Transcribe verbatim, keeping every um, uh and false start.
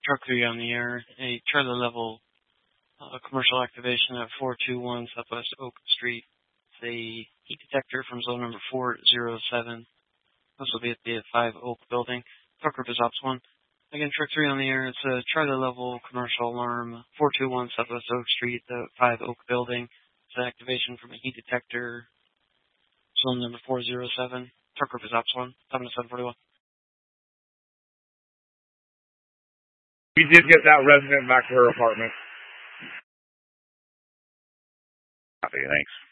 Truck three on the air. A trailer level uh, commercial activation at four two one Southwest Oak Street. It's a heat detector from zone number four zero seven. This will be at the five Oak building. Truck group is Ops one. Again, Truck three on the air. It's a trailer level commercial alarm, four two one Southwest Oak Street, the five Oak building. It's an activation from a heat detector, zone number four zero seven. Truck group is Ops one, seven to seven forty-one. We did get that resident back to her apartment. Copy, thanks.